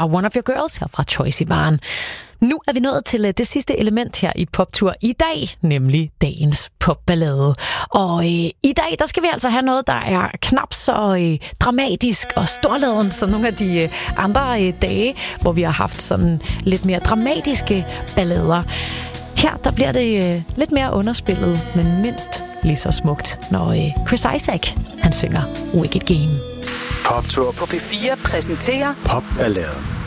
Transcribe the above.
var One of Your Girls her fra Troye Sivan. Nu er vi nået til det sidste element her i Poptur i dag, nemlig dagens popballade. Og i dag, der skal vi altså have noget, der er knap så dramatisk og storladen som nogle af de andre dage, hvor vi har haft sådan lidt mere dramatiske ballader. Her, der bliver det lidt mere underspillet, men mindst lige så smukt, når Chris Isaak, han synger Wicked Game. Poptur på P4 præsenterer Popballaden.